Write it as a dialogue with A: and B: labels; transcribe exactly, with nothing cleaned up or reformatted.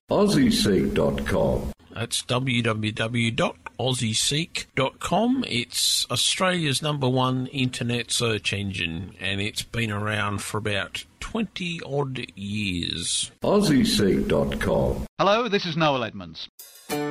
A: Aussie Seek dot com.
B: That's w w w dot aussie seek dot com. It's Australia's number one internet search engine, and it's been around for about twenty odd years.
A: Aussie Seek dot com.
C: Hello, this is Noel Edmonds.